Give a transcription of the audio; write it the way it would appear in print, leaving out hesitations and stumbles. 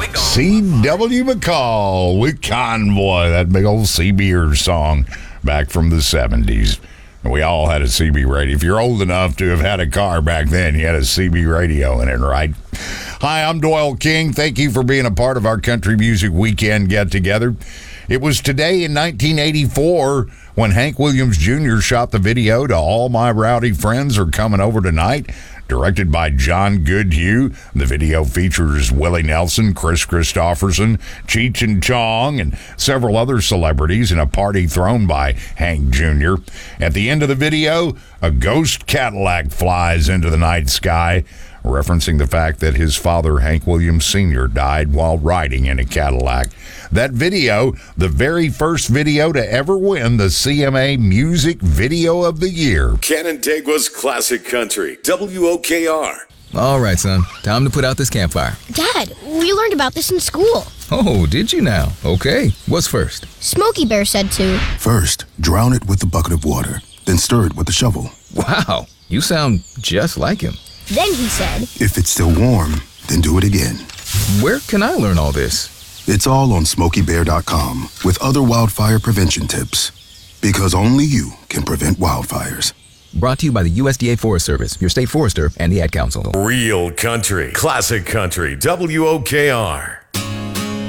C.W. McCall with Convoy, that big old CB song back from the 70s. We all had a CB radio. If you're old enough to have had a car back then, you had a CB radio in it, right? Hi, I'm Doyle King. Thank you for being a part of our Country Music Weekend get-together. It was today in 1984 when Hank Williams Jr. shot the video to All My Rowdy Friends Are Coming Over Tonight, directed by John Goodhue. The video features Willie Nelson, Chris Christopherson, Cheech and Chong, and several other celebrities in a party thrown by Hank Jr. At the end of the video, a ghost Cadillac flies into the night sky, referencing the fact that his father, Hank Williams Sr., died while riding in a Cadillac. That video, the very first video to ever win the CMA Music Video of the Year. Canandaigua's Classic Country, WOKR. All right, son. Time to put out this campfire. Dad, we learned about this in school. Oh, did you now? Okay. What's first? Smokey Bear said to. First, drown it with a bucket of water, then stir it with a shovel. Wow, you sound just like him. Then he said, If it's still warm, then do it again. Where can I learn all this? It's all on SmokeyBear.com with other wildfire prevention tips. Because only you can prevent wildfires. Brought to you by the USDA Forest Service, your state forester, and the Ad Council. Real country, classic country, WOKR.